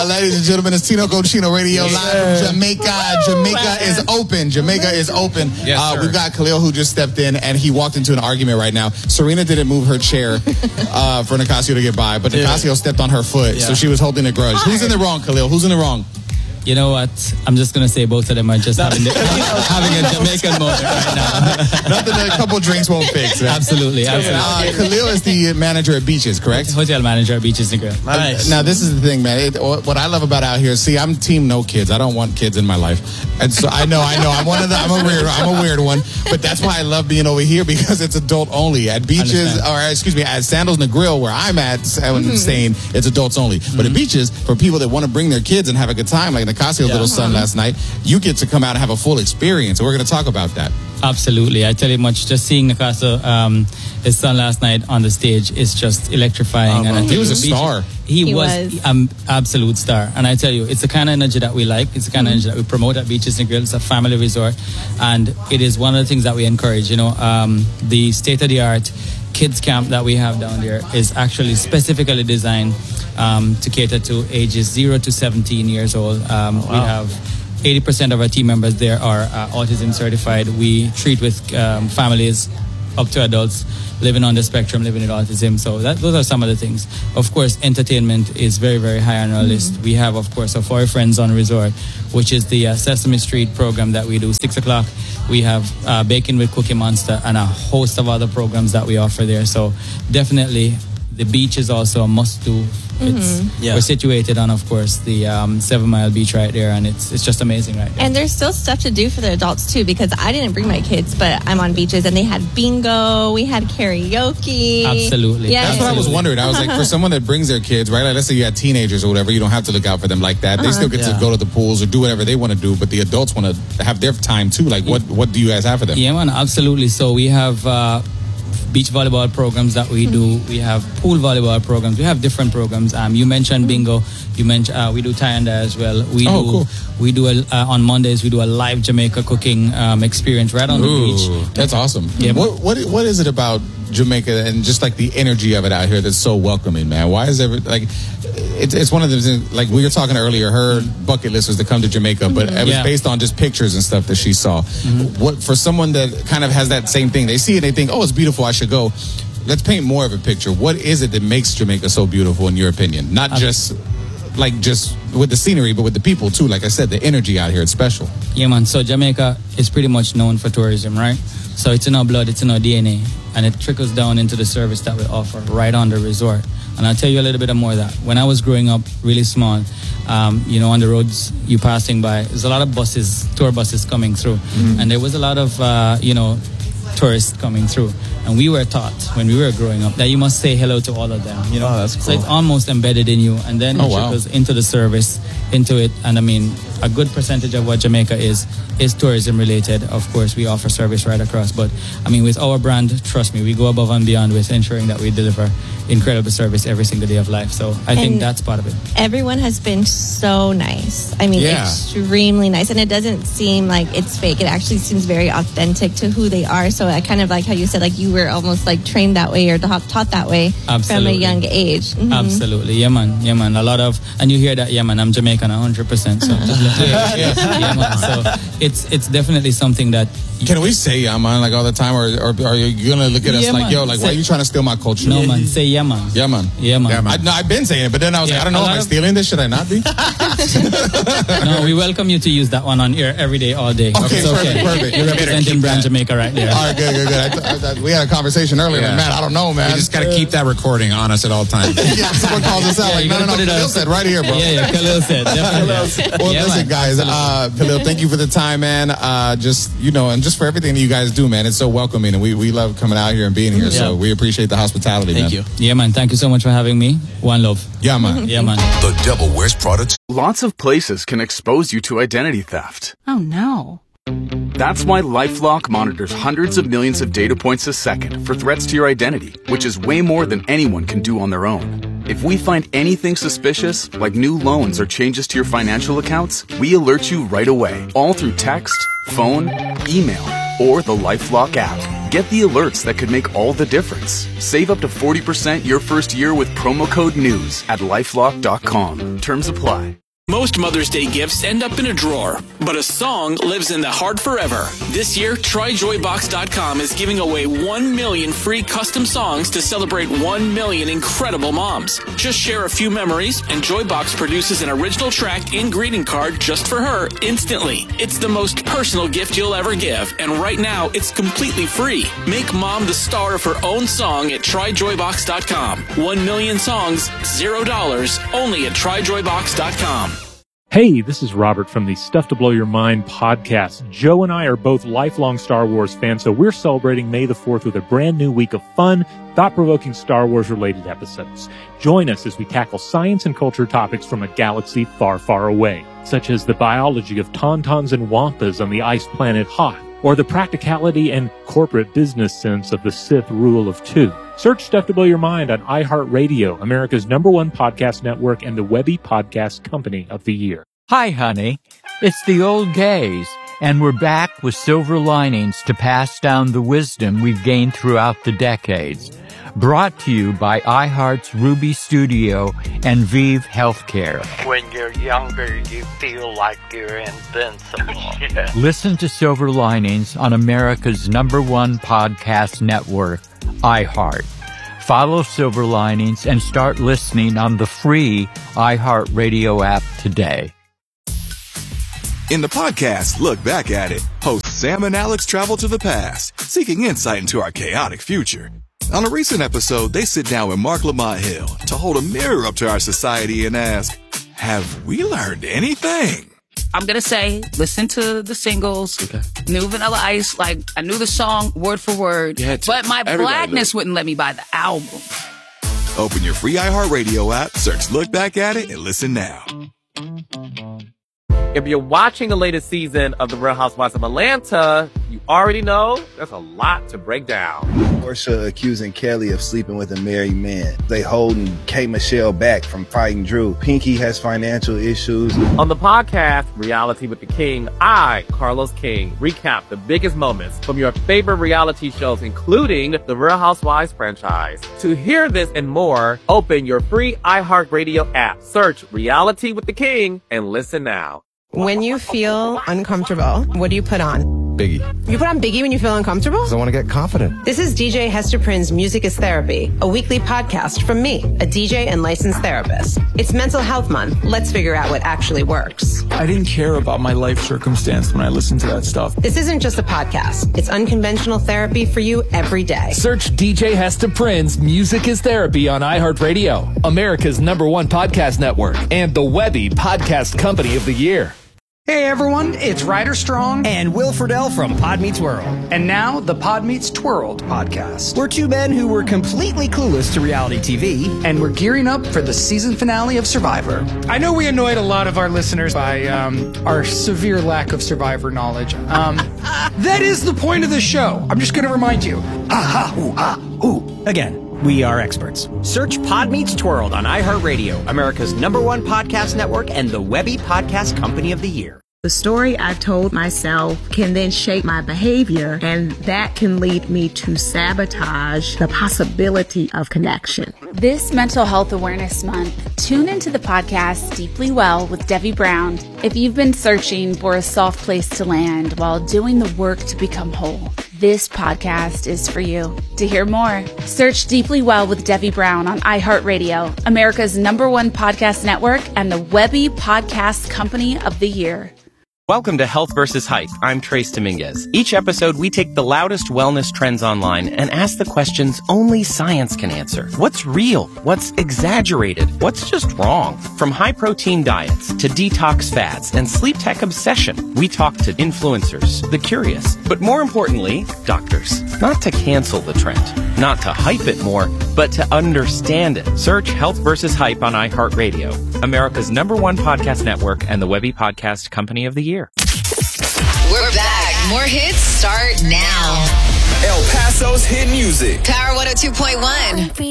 Ladies and gentlemen, it's Tino Cochino Radio live from Jamaica. Jamaica is open. Jamaica is open. Yes, we've got Khalil who just stepped in, and he walked into an argument right now. Serena didn't move her chair for Nicasio to get by, but Nicasio stepped on her foot, so she was holding a grudge. Who's in the wrong, Khalil? Who's in the wrong? You know what? I'm just going to say both of them are just having a Jamaican moment right now. Nothing that a couple drinks won't fix. Man. Absolutely. Khalil is the manager at Beaches, correct? Hotel manager at Beaches Negril. Nice. Now, this is the thing, man. What I love about out here, see, I'm team no kids. I don't want kids in my life. And so I know. I'm one of the, I'm a weird one. But that's why I love being over here, because it's adult only. At Beaches, at Sandals Negril, where I'm at, staying, it's adults only. But at Beaches, for people that want to bring their kids and have a good time, like Nicasio's little son last night, you get to come out and have a full experience. We're going to talk about that. Absolutely. I tell you much, just seeing Nicasio, his son last night on the stage is just electrifying. And he was a star. He was an absolute star. And I tell you, it's the kind of energy that we like. It's the kind of energy that we promote at Beaches Negril. It's a family resort. And it is one of the things that we encourage. You know, the state-of-the-art kids camp that we have down there is actually specifically designed to cater to ages 0 to 17 years old. We have 80% of our team members there are autism certified. We treat with families up to adults living on the spectrum, living with autism. So those are some of the things. Of course, entertainment is very, very high on our list. We have, of course, our For Your Friends on Resort, which is the Sesame Street program that we do 6 o'clock. We have Baking with Cookie Monster and a host of other programs that we offer there. So definitely the beach is also a must-do. We're situated on, of course, the 7 Mile Beach right there, and it's just amazing right there. And there's still stuff to do for the adults, too, because I didn't bring my kids, but I'm on Beaches, and they had bingo, we had karaoke. Absolutely. Yeah. That's what I was wondering. I was like, for someone that brings their kids, right? Like, let's say you had teenagers or whatever, you don't have to look out for them like that. They still get to go to the pools or do whatever they want to do, but the adults want to have their time, too. Like, what do you guys have for them? Yeah, man, absolutely. So we have beach volleyball programs that we do. We have pool volleyball programs. We have different programs. You mentioned bingo. You mentioned we do tie and dye as well. Cool. We do on Mondays. We do a live Jamaica cooking experience right on the beach. That's awesome. Yeah. What is it about Jamaica and just like the energy of it out here that's so welcoming, man? Why is it's one of those things, like we were talking earlier, her bucket list was to come to Jamaica, but it was based on just pictures and stuff that she saw. What for someone that kind of has that same thing, they see it, they think, oh, it's beautiful, I should go. Let's paint more of a picture. What is it that makes Jamaica so beautiful in your opinion? Not just with the scenery, but with the people too. Like I said, the energy out here, it's special. Yeah, man. So Jamaica is pretty much known for tourism, right? So it's in our blood, it's in our DNA, and it trickles down into the service that we offer right on the resort. And I'll tell you a little bit more of that. When I was growing up really small, on the roads you passing by, there's a lot of tour buses coming through. And there was a lot of, tourists coming through. And we were taught when we were growing up that you must say hello to all of them. You know, that's cool. So it's almost embedded in you. And then it trickles into the service, into it. And I mean, a good percentage of what Jamaica is tourism related. Of course, we offer service right across. But I mean, with our brand, trust me, we go above and beyond with ensuring that we deliver incredible service every single day of life. So I think that's part of it. Everyone has been so nice. I mean, extremely nice. And it doesn't seem like it's fake. It actually seems very authentic to who they are. So I kind of like how you said, like, you were almost like trained that way or taught that way from a young age. Absolutely. Yeah, man. A lot of, and you hear that, yeah, man, I'm Jamaican 100%. So yeah, man. So it's definitely something that. Can we say yeah, man, like all the time, or are you gonna look at us like, yo, like, why are you trying to steal my culture? No, man. Say yeah, man. Yeah, man. Yeah, man. I've been saying it, but then I was like, I don't know, am I stealing this? Should I not be? No, we welcome you to use that one on air every day, all day. Okay, perfect. You're representing Brand Jamaica right there. All right, good. We had a conversation earlier, man, I don't know, man. We just got to keep that recording on us at all times. Someone calls us out like, no, Khalil said right here, bro. Yeah, Khalil said, definitely. Well, listen, guys, Khalil, thank you for the time, man. And just for everything that you guys do, man. It's so welcoming, and we love coming out here and being here. So we appreciate the hospitality, man. Thank you. Yeah, man. Thank you so much for having me. One love. Yeah, man. Yeah, man. The Devil Wears Prada. Lots of places can expose you to identity theft. Oh, no. That's why LifeLock monitors hundreds of millions of data points a second for threats to your identity, which is way more than anyone can do on their own. If we find anything suspicious, like new loans or changes to your financial accounts, we alert you right away, all through text, phone, email, or the LifeLock app. Get the alerts that could make all the difference. Save up to 40% your first year with promo code NEWS at LifeLock.com. Terms apply. Most Mother's Day gifts end up in a drawer, but a song lives in the heart forever. This year, TryJoyBox.com is giving away 1 million free custom songs to celebrate 1 million incredible moms. Just share a few memories, and Joybox produces an original track and greeting card just for her instantly. It's the most personal gift you'll ever give, and right now, it's completely free. Make mom the star of her own song at TryJoyBox.com. 1 million songs, $0, only at TryJoyBox.com. Hey, this is Robert from the Stuff to Blow Your Mind podcast. Joe and I are both lifelong Star Wars fans, so we're celebrating May the 4th with a brand new week of fun, thought-provoking Star Wars-related episodes. Join us as we tackle science and culture topics from a galaxy far, far away, such as the biology of tauntauns and wampas on the ice planet Hoth, or the practicality and corporate business sense of the Sith Rule of Two. Search Stuff to Blow Your Mind on iHeartRadio, America's #1 podcast network and the Webby Podcast Company of the Year. Hi, honey. It's the old gays, and we're back with silver linings to pass down the wisdom we've gained throughout the decades. Brought to you by iHeart's Ruby Studio and Vive Healthcare. When you're younger, you feel like you're invincible. Yeah. Listen to Silver Linings on America's #1 podcast network, iHeart. Follow Silver Linings and start listening on the free iHeartRadio app today. In the podcast, Look Back at It, hosts Sam and Alex travel to the past, seeking insight into our chaotic future. On a recent episode, they sit down with Mark Lamont Hill to hold a mirror up to our society and ask, have we learned anything? I'm going to say, listen to the singles, New Vanilla Ice, like, I knew the song word for word, but my blackness wouldn't let me buy the album. Open your free iHeartRadio app, search Look Back at It, and listen now. If you're watching the latest season of The Real Housewives of Atlanta, you already know there's a lot to break down. Porsha accusing Kelly of sleeping with a married man. They holding K. Michelle back from fighting Drew. Pinky has financial issues. On the podcast, Reality with the King, I, Carlos King, recap the biggest moments from your favorite reality shows, including the Real Housewives franchise. To hear this and more, open your free iHeartRadio app, search Reality with the King, and listen now. When you feel uncomfortable, what do you put on? Biggie. You put on Biggie when you feel uncomfortable? Because I want to get confident. This is DJ Hester Prynne's Music is Therapy, a weekly podcast from me, a DJ and licensed therapist. It's Mental Health Month. Let's figure out what actually works. I didn't care about my life circumstance when I listened to that stuff. This isn't just a podcast. It's unconventional therapy for you every day. Search DJ Hester Prynne's Music is Therapy on iHeartRadio, America's #1 podcast network, and the Webby Podcast Company of the Year. Hey everyone, it's Ryder Strong and Will Friedle from Pod Meets World. And now, the Pod Meets Twirled podcast. We're two men who were completely clueless to reality TV, and we're gearing up for the season finale of Survivor. I know we annoyed a lot of our listeners by our severe lack of Survivor knowledge. That is the point of the show. I'm just going to remind you. Ha ha, ooh, ha, ooh. Again. We are experts. Search Pod Meets Twirled on iHeartRadio, America's #1 podcast network and the Webby Podcast Company of the Year. The story I've told myself can then shape my behavior, and that can lead me to sabotage the possibility of connection. This Mental Health Awareness Month, tune into the podcast Deeply Well with Debbie Brown if you've been searching for a soft place to land while doing the work to become whole. This podcast is for you. To hear more, search Deeply Well with Debbie Brown on iHeartRadio, America's #1 podcast network and the Webby Podcast Company of the Year. Welcome to Health vs. Hype. I'm Trace Dominguez. Each episode, we take the loudest wellness trends online and ask the questions only science can answer. What's real? What's exaggerated? What's just wrong? From high-protein diets to detox fads and sleep tech obsession, we talk to influencers, the curious, but more importantly, doctors. Not to cancel the trend, not to hype it more, but to understand it. Search Health vs. Hype on iHeartRadio, America's #1 podcast network and the Webby Podcast Company of the Year. We're back. More hits start now. El Paso's hit music. Power 102.1.